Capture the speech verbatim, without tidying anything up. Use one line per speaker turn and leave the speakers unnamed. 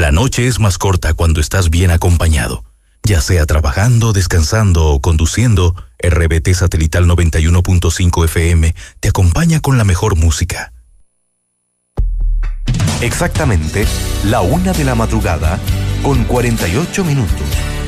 La noche es más corta cuando estás bien acompañado. Ya sea trabajando, descansando o conduciendo, R B T Satelital noventa y uno punto cinco F M te acompaña con la mejor música.
Exactamente la una de la madrugada con cuarenta y ocho minutos.